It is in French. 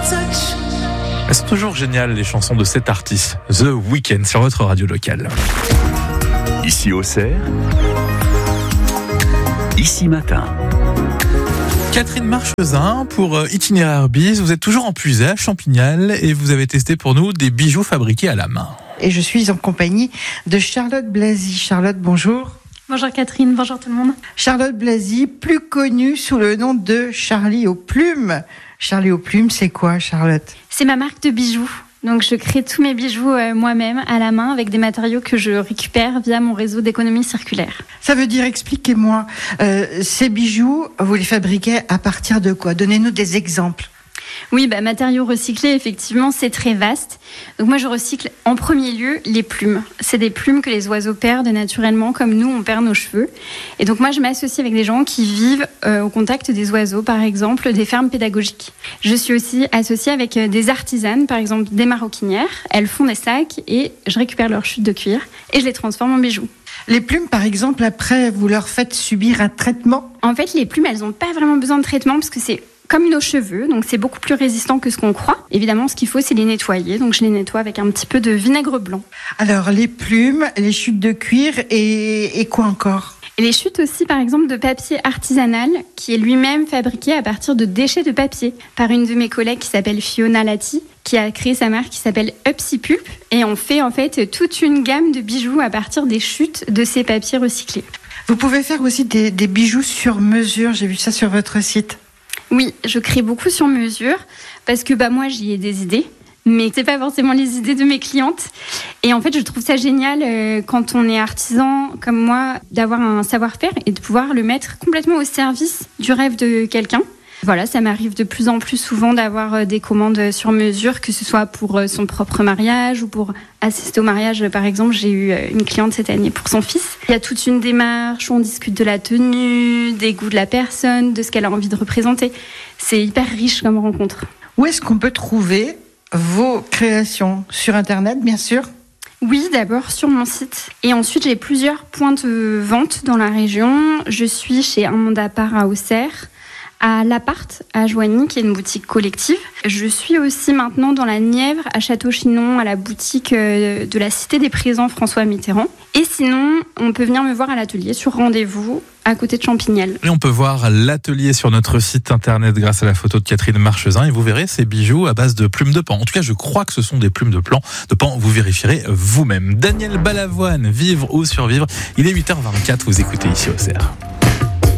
C'est toujours génial les chansons de cet artiste, The Weeknd, sur votre radio locale. Ici Auxerre, Ici Matin. Catherine Marchezin pour Itinéraire Biz. Vous êtes toujours en Puisay, à Champignal, et vous avez testé pour nous des bijoux fabriqués à la main. Et je suis en compagnie de Charlotte Blazy. Charlotte, bonjour. Bonjour Catherine, bonjour tout le monde. Charlotte Blazy, plus connue sous le nom de Charlie aux plumes. Charlie aux plumes, c'est quoi, Charlotte ? C'est ma marque de bijoux. Donc je crée tous mes bijoux moi-même à la main avec des matériaux que je récupère via mon réseau d'économie circulaire. Ça veut dire, expliquez-moi, ces bijoux, vous les fabriquez à partir de quoi ? Donnez-nous des exemples. Oui, matériaux recyclés, effectivement, c'est très vaste. Donc moi, je recycle en premier lieu les plumes. C'est des plumes que les oiseaux perdent naturellement, comme nous, on perd nos cheveux. Et donc moi, je m'associe avec des gens qui vivent au contact des oiseaux, par exemple, des fermes pédagogiques. Je suis aussi associée avec des artisanes, par exemple des maroquinières. Elles font des sacs et je récupère leurs chutes de cuir et je les transforme en bijoux. Les plumes, par exemple, après, vous leur faites subir un traitement ? En fait, les plumes, elles n'ont pas vraiment besoin de traitement parce que c'est comme nos cheveux, donc c'est beaucoup plus résistant que ce qu'on croit. Évidemment, ce qu'il faut, c'est les nettoyer. Donc je les nettoie avec un petit peu de vinaigre blanc. Alors, les plumes, les chutes de cuir et quoi encore ? Et les chutes aussi, par exemple, de papier artisanal, qui est lui-même fabriqué à partir de déchets de papier, par une de mes collègues qui s'appelle Fiona Lati, qui a créé sa marque qui s'appelle Upsy Pulp. Et on fait en fait toute une gamme de bijoux à partir des chutes de ces papiers recyclés. Vous pouvez faire aussi des bijoux sur mesure, j'ai vu ça sur votre site. Oui, je crée beaucoup sur mesure parce que moi j'y ai des idées, mais c'est pas forcément les idées de mes clientes. Et en fait, je trouve ça génial quand on est artisan comme moi d'avoir un savoir-faire et de pouvoir le mettre complètement au service du rêve de quelqu'un. Voilà, ça m'arrive de plus en plus souvent d'avoir des commandes sur mesure, que ce soit pour son propre mariage ou pour assister au mariage. Par exemple, j'ai eu une cliente cette année pour son fils. Il y a toute une démarche, on discute de la tenue, des goûts de la personne, de ce qu'elle a envie de représenter. C'est hyper riche comme rencontre. Où est-ce qu'on peut trouver vos créations ? Sur Internet, bien sûr ? Oui, d'abord sur mon site. Et ensuite, j'ai plusieurs points de vente dans la région. Je suis chez Un Monde à part à Auxerre, à l'Appart, à Joigny, qui est une boutique collective. Je suis aussi maintenant dans la Nièvre, à Château-Chinon, à la boutique de la Cité des Présents François Mitterrand. Et sinon, on peut venir me voir à l'atelier sur rendez-vous, à côté de Champignal. Et on peut voir l'atelier sur notre site internet grâce à la photo de Catherine Marchezin et vous verrez ces bijoux à base de plumes de paon. En tout cas, je crois que ce sont des plumes de paon. Vous vérifierez vous-même. Daniel Balavoine, Vivre ou survivre. Il est 8h24, vous écoutez Ici Auxerre.